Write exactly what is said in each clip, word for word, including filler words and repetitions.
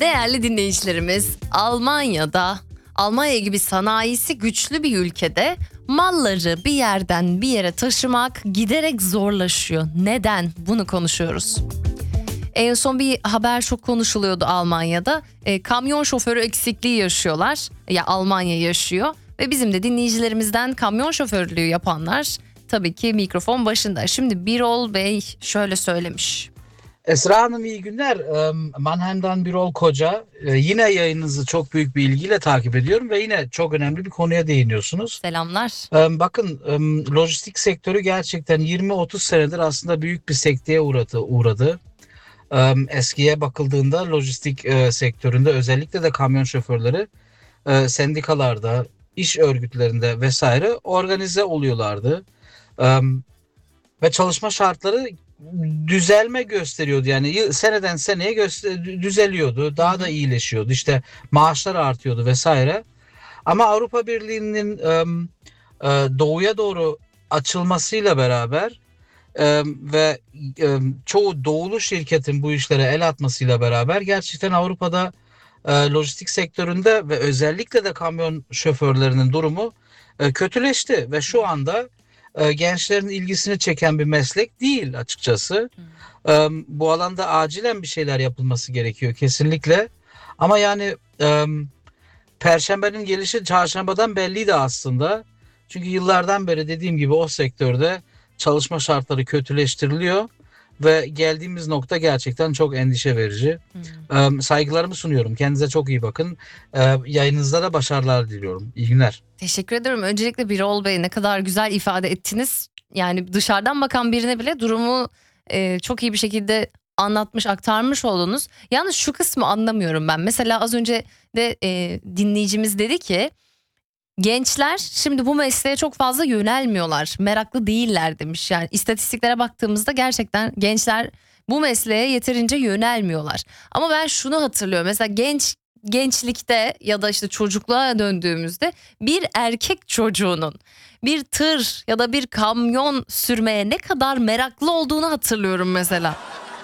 Değerli dinleyicilerimiz, Almanya'da, Almanya gibi sanayisi güçlü bir ülkede malları bir yerden bir yere taşımak giderek zorlaşıyor. Neden? Bunu konuşuyoruz. En son bir haber çok konuşuluyordu Almanya'da. E, kamyon şoförü eksikliği yaşıyorlar. Ya Almanya yaşıyor. Ve bizim de dinleyicilerimizden kamyon şoförlüğü yapanlar tabii ki mikrofon başında. Şimdi Birol Bey şöyle söylemiş. Esra Hanım iyi günler. Mannheim'dan Birol Koca. Yine yayınınızı çok büyük bir ilgiyle takip ediyorum ve yine çok önemli bir konuya değiniyorsunuz. Selamlar. Bakın lojistik sektörü gerçekten yirmi otuz senedir aslında büyük bir sekteye uğradı. uğradı. Eskiye bakıldığında lojistik sektöründe özellikle de kamyon şoförleri sendikalarda, iş örgütlerinde vesaire organize oluyorlardı. Ve çalışma şartları düzelme gösteriyordu. Yani seneden seneye göster- düzeliyordu. Daha da iyileşiyordu. İşte maaşlar artıyordu vesaire. Ama Avrupa Birliği'nin e, doğuya doğru açılmasıyla beraber e, ve e, çoğu doğulu şirketin bu işlere el atmasıyla beraber gerçekten Avrupa'da e, lojistik sektöründe ve özellikle de kamyon şoförlerinin durumu e, kötüleşti ve şu anda e, gençlerin ilgisini çeken bir meslek değil açıkçası. E, bu alanda acilen bir şeyler yapılması gerekiyor kesinlikle. Ama yani e, Perşembenin gelişi çarşambadan belliydi aslında. Çünkü yıllardan beri dediğim gibi o sektörde çalışma şartları kötüleştiriliyor ve geldiğimiz nokta gerçekten çok endişe verici. Hmm. Ee, saygılarımı sunuyorum. Kendinize çok iyi bakın. Ee, yayınınızda da başarılar diliyorum. İyi günler. Teşekkür ederim. Öncelikle Birol Bey ne kadar güzel ifade ettiniz. Yani dışarıdan bakan birine bile durumu e, çok iyi bir şekilde anlatmış, aktarmış oldunuz. Yalnız şu kısmı anlamıyorum ben. Mesela az önce de e, dinleyicimiz dedi ki gençler şimdi bu mesleğe çok fazla yönelmiyorlar. Meraklı değiller demiş. Yani istatistiklere baktığımızda gerçekten gençler bu mesleğe yeterince yönelmiyorlar. Ama ben şunu hatırlıyorum. Mesela genç gençlikte ya da işte çocukluğa döndüğümüzde bir erkek çocuğunun bir tır ya da bir kamyon sürmeye ne kadar meraklı olduğunu hatırlıyorum mesela.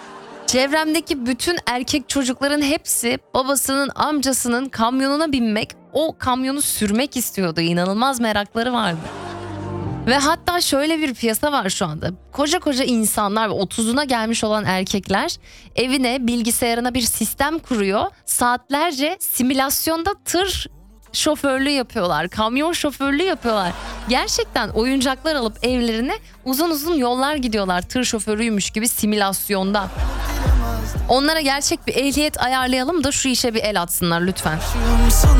Çevremdeki bütün erkek çocukların hepsi babasının, amcasının kamyonuna binmek, o kamyonu sürmek istiyordu. İnanılmaz merakları vardı. Ve hatta şöyle bir piyasa var şu anda. Koca koca insanlar ve otuzuna gelmiş olan erkekler evine, bilgisayarına bir sistem kuruyor. Saatlerce simülasyonda tır şoförlüğü yapıyorlar, kamyon şoförlüğü yapıyorlar. Gerçekten oyuncaklar alıp evlerine uzun uzun yollar gidiyorlar tır şoförüymüş gibi simülasyonda. Onlara gerçek bir ehliyet ayarlayalım da şu işe bir el atsınlar lütfen.